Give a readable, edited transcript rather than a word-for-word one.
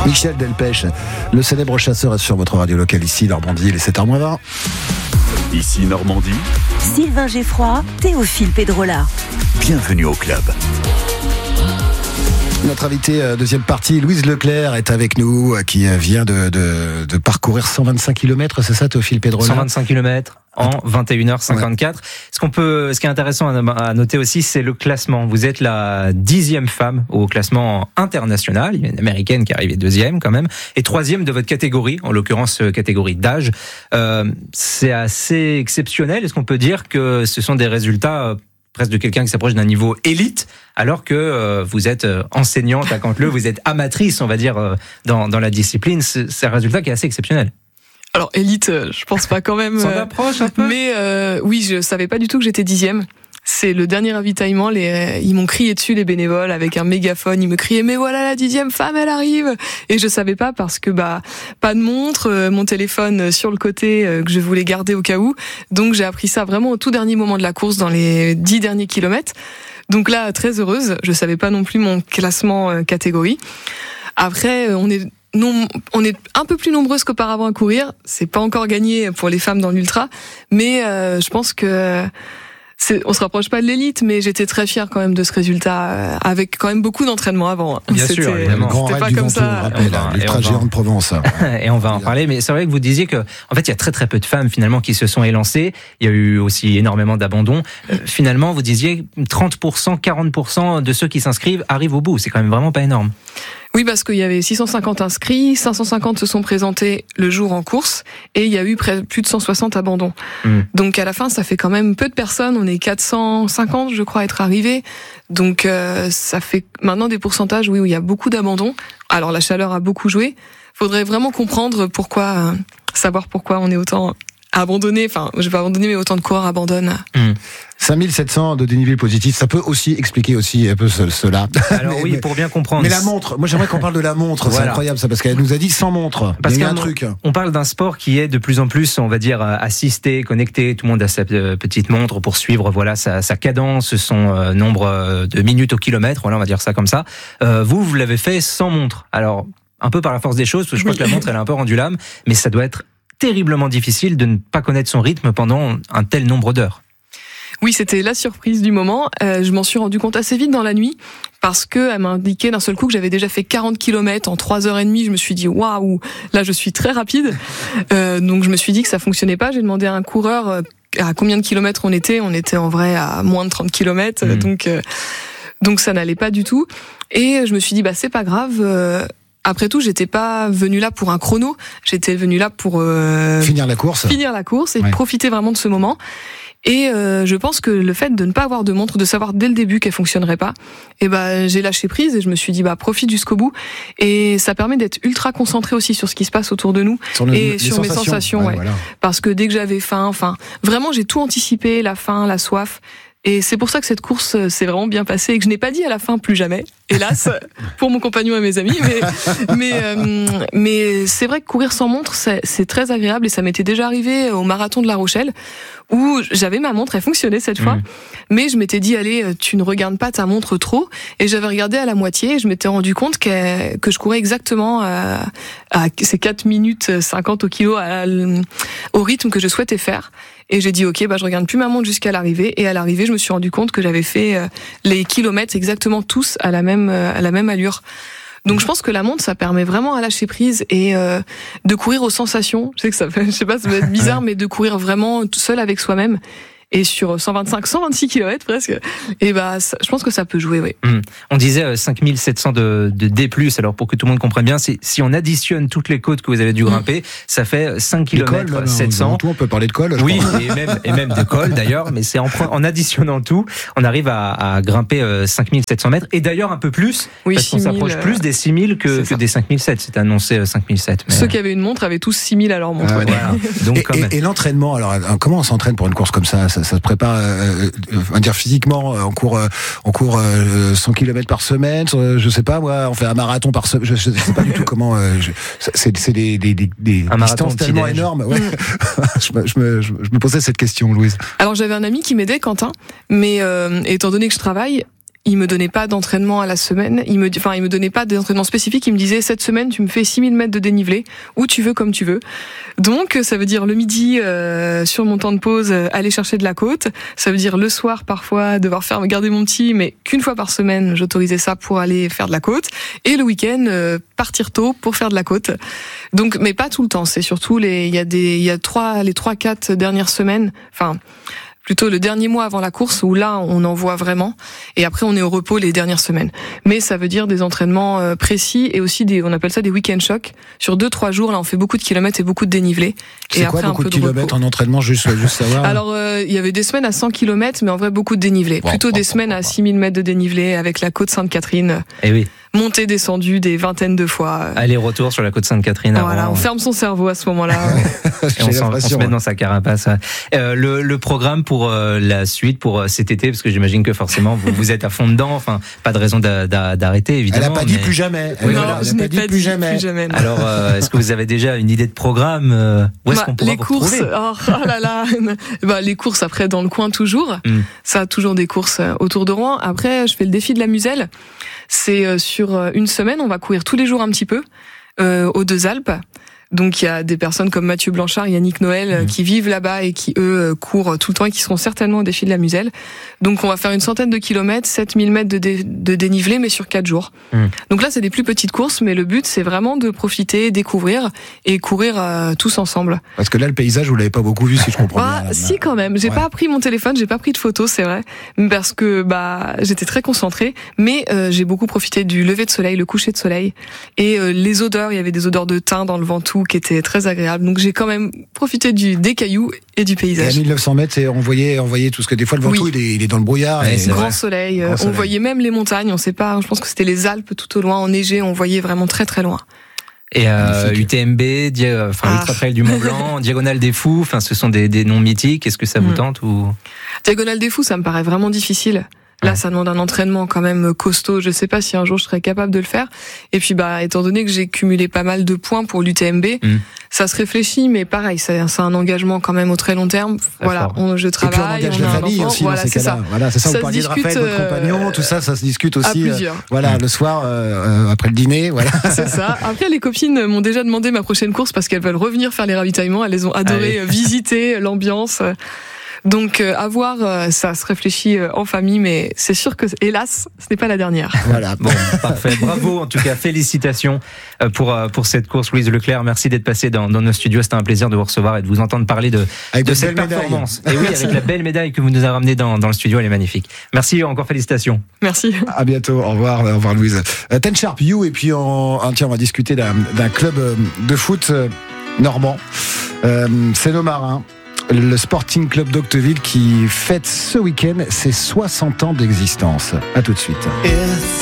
Michel Delpech, le célèbre chasseur, est sur votre radio locale ici, Normandie, les 7h20. Ici Normandie. Sylvain Geffroy, Théophile Pedrola. Bienvenue au club. Notre invité, deuxième partie, Louise Leclerc, est avec nous, qui vient de parcourir 125 km, c'est ça, Théophile Pedrola? 125 km en 21h54. Ouais. Ce qui est intéressant à noter aussi, c'est le classement. Vous êtes la 10e femme au classement international. Il y a une américaine qui est arrivée 2e quand même, et 3e de votre catégorie, en l'occurrence catégorie d'âge. C'est assez exceptionnel. Est-ce qu'on peut dire que ce sont des résultats presque de quelqu'un qui s'approche d'un niveau élite, alors que vous êtes enseignante à Canteleu, vous êtes amatrice, on va dire, dans la discipline. C'est un résultat qui est assez exceptionnel. Alors élite, je pense pas quand même. Ça approche un peu. Mais oui, je savais pas du tout que j'étais 10e. C'est le dernier ravitaillement, ils m'ont crié dessus, les bénévoles, avec un mégaphone. Ils me criaient, mais voilà, la 10e femme, elle arrive. Et je savais pas parce que, pas de montre, mon téléphone sur le côté, que je voulais garder au cas où. Donc, j'ai appris ça vraiment au tout dernier moment de la course, dans les 10 derniers kilomètres. Donc là, très heureuse. Je savais pas non plus mon classement catégorie. Après, on est un peu plus nombreuses qu'auparavant à courir. C'est pas encore gagné pour les femmes dans l'ultra. Mais, je pense que, on se rapproche pas de l'élite, mais j'étais très fière quand même de ce résultat, avec quand même beaucoup d'entraînement avant. Bien sûr, évidemment. C'était pas comme ça. L'ultra géant de Provence. Et on va en parler, mais c'est vrai que vous disiez que, en fait, il y a très très peu de femmes finalement qui se sont élancées. Il y a eu aussi énormément d'abandons. Finalement, vous disiez 30%, 40% de ceux qui s'inscrivent arrivent au bout. C'est quand même vraiment pas énorme. Oui, parce qu'il y avait 650 inscrits, 550 se sont présentés le jour en course, et il y a eu plus de 160 abandons. Donc à la fin, ça fait quand même peu de personnes. On est 450, je crois, à être arrivés. Donc ça fait maintenant des pourcentages, oui, où il y a beaucoup d'abandons. Alors la chaleur a beaucoup joué. Faudrait vraiment comprendre savoir pourquoi on est autant abandonné. Enfin, je vais pas abandonner, mais autant de coureurs abandonnent. 5700 de dénivelé positif, ça peut aussi expliquer un peu cela. Alors oui, pour bien comprendre. Mais la montre, moi j'aimerais qu'on parle de la montre, voilà. C'est incroyable ça, parce qu'elle nous a dit sans montre. Parce qu'il y a un truc. On parle d'un sport qui est de plus en plus, on va dire, assisté, connecté. Tout le monde a sa petite montre pour suivre, voilà, sa cadence, son nombre de minutes au kilomètre. Voilà, on va dire ça comme ça. Vous l'avez fait sans montre. Alors, un peu par la force des choses, parce que je crois que la montre, elle a un peu rendu l'âme, mais ça doit être terriblement difficile de ne pas connaître son rythme pendant un tel nombre d'heures. Oui, c'était la surprise du moment. Je m'en suis rendu compte assez vite dans la nuit, parce que elle m'a indiqué d'un seul coup que j'avais déjà fait 40 km en 3h30. Je me suis dit, waouh, là je suis très rapide. Donc je me suis dit que ça fonctionnait pas. J'ai demandé à un coureur à combien de kilomètres on était. On était en vrai à moins de 30 km. Donc ça n'allait pas du tout. Et je me suis dit, c'est pas grave. Après tout, j'étais pas venue là pour un chrono. J'étais venue là pour finir la course et profiter vraiment de ce moment. Et je pense que le fait de ne pas avoir de montre, de savoir dès le début qu'elle fonctionnerait pas, j'ai lâché prise et je me suis dit profite jusqu'au bout. Et ça permet d'être ultra concentré aussi sur ce qui se passe autour de nous sur mes sensations. Ouais. Voilà. Parce que dès que j'avais faim, vraiment j'ai tout anticipé, la faim, la soif. Et c'est pour ça que cette course s'est vraiment bien passée et que je n'ai pas dit à la fin plus jamais, hélas, pour mon compagnon et mes amis. Mais c'est vrai que courir sans montre, c'est très agréable et ça m'était déjà arrivé au marathon de La Rochelle où j'avais ma montre, elle fonctionnait cette fois, mais je m'étais dit, allez, tu ne regardes pas ta montre trop, et j'avais regardé à la moitié et je m'étais rendu compte que je courais exactement à ces 4 minutes 50 au kilo au rythme que je souhaitais faire. Et j'ai dit, ok, je regarde plus ma montre jusqu'à l'arrivée. Et à l'arrivée, je me suis rendu compte que j'avais fait les kilomètres exactement tous à la même allure. Donc je pense que la montre, ça permet vraiment à lâcher prise et de courir aux sensations. Je sais que ça va être bizarre, mais de courir vraiment tout seul avec soi-même. Et sur 126 km presque, et je pense que ça peut jouer, oui. On disait 5700 de D+, alors pour que tout le monde comprenne bien, si on additionne toutes les côtes que vous avez dû grimper, ça fait 5 km 700. On peut parler de col, oui, et même de col d'ailleurs, mais c'est en additionnant tout, on arrive à grimper 5700 mètres, et d'ailleurs un peu plus, parce qu'on s'approche plus des 6000 que des 5007, c'est annoncé 5007. Mais ceux qui avaient une montre avaient tous 6000 à leur montre. Voilà. Donc, et l'entraînement, alors comment on s'entraîne pour une course comme ça? Ça se prépare, on va dire physiquement, on court 100 km par semaine, je sais pas moi, on fait un marathon par semaine, je sais pas du tout comment, c'est des distances tellement énormes. Ouais. je me posais cette question, Louise. Alors j'avais un ami qui m'aidait, Quentin, mais étant donné que je travaille, il me donnait pas d'entraînement à la semaine. Il me donnait pas d'entraînement spécifique. Il me disait, cette semaine, tu me fais 6000 mètres de dénivelé, où tu veux, comme tu veux. Donc, ça veut dire le midi, sur mon temps de pause, aller chercher de la côte. Ça veut dire le soir, parfois, devoir garder mon petit, mais qu'une fois par semaine, j'autorisais ça pour aller faire de la côte. Et le week-end, partir tôt pour faire de la côte. Donc, mais pas tout le temps. C'est surtout les 3-4 dernières semaines. Plutôt le dernier mois avant la course où là on en voit vraiment, et après on est au repos les dernières semaines. Mais ça veut dire des entraînements précis et aussi on appelle ça des week-end shocks. Sur 2-3 jours, là on fait beaucoup de kilomètres et beaucoup de dénivelé. C'est et quoi après beaucoup un peu de kilomètres en entraînement, juste savoir? Alors il y avait des semaines à 100 km, mais en vrai beaucoup de dénivelé. Plutôt des semaines à 6000 mètres de dénivelé avec la côte Sainte-Catherine. Et oui. Montée, descendue des vingtaines de fois. Aller-retour sur la côte Sainte-Catherine. Voilà, on ferme son cerveau à ce moment-là. Et on se met dans sa carapace. Le programme pour la suite, pour cet été, parce que j'imagine que forcément vous êtes à fond dedans. Enfin, pas de raison d'arrêter, évidemment. Elle a pas dit plus jamais. Oui, non, je n'ai pas dit plus jamais. Alors, est-ce que vous avez déjà une idée de programme? Où est-ce qu'on pourra vous retrouver? Les courses après dans le coin toujours. Ça a toujours des courses autour de Rouen. Après, je fais le défi de la Muselle. C'est sur une semaine, on va courir tous les jours un petit peu aux Deux Alpes. Donc il y a des personnes comme Mathieu Blanchard, Yannick Noël qui vivent là-bas et qui eux courent tout le temps et qui seront certainement au défi de la Muselle. Donc on va faire une centaine de kilomètres, 7000 mètres de dénivelé, mais sur 4 jours. Donc là c'est des plus petites courses, mais le but c'est vraiment de profiter, découvrir et courir tous ensemble. Parce que là le paysage vous l'avez pas beaucoup vu, si je comprends bien. Si quand même, j'ai pas pris mon téléphone, j'ai pas pris de photos, c'est vrai, parce que j'étais très concentrée, mais j'ai beaucoup profité du lever de soleil, le coucher de soleil et les odeurs. Il y avait des odeurs de thym dans le Ventoux qui était très agréable. Donc j'ai quand même profité des cailloux et du paysage. Et à 1900 mètres, on voyait tout ce que des fois le Ventoux il est dans le brouillard. Ouais, et grand soleil. On voyait même les montagnes. On sait pas. Je pense que c'était les Alpes tout au loin enneigées. On voyait vraiment très très loin. Et UTMB, l'Ultra Trail du Mont Blanc, Diagonale des Fous. Enfin, ce sont des noms mythiques. Est-ce que ça vous tente ou? Diagonale des Fous, ça me paraît vraiment difficile. Là, ça demande un entraînement quand même costaud. Je sais pas si un jour je serais capable de le faire. Et puis, étant donné que j'ai cumulé pas mal de points pour l'UTMB, ça se réfléchit, mais pareil, c'est un engagement quand même au très long terme. Voilà, je travaille. Et puis on engage la famille aussi dans ces cas-là. Voilà, c'est ça. Vous parliez de Raphaël, votre compagnon, tout ça, ça se discute aussi. À plusieurs. Voilà, le soir, après le dîner, voilà. C'est ça. Après, les copines m'ont déjà demandé ma prochaine course parce qu'elles veulent revenir faire les ravitaillements. Elles les ont adoré visiter l'ambiance. Donc à voir, ça se réfléchit en famille, mais c'est sûr que, hélas, ce n'est pas la dernière. Voilà. Bon, parfait. Bravo, en tout cas, félicitations pour cette course, Louise Leclerc. Merci d'être passée dans nos studios. C'était un plaisir de vous recevoir et de vous entendre parler de cette performance. Et oui, avec la belle médaille que vous nous avez ramenée dans le studio, elle est magnifique. Merci, encore félicitations. Merci. À bientôt. Au revoir Louise. Ten Sharp You, et puis on va discuter d'un club de foot normand. C'est nos marins. Le Sporting Club d'Octeville qui fête ce week-end ses 60 ans d'existence. À tout de suite.